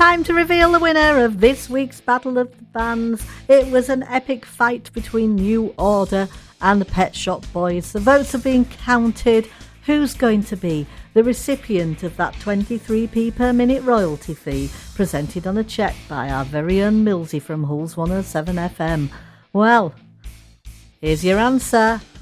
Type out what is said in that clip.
time to reveal the winner of this week's Battle of the Bands. It was an epic fight between New Order and the Pet Shop Boys. The votes are being counted. Who's going to be the recipient of that 23p per minute royalty fee presented on a cheque by our very own Millsy from Hulls 107 FM? Well, here's your answer.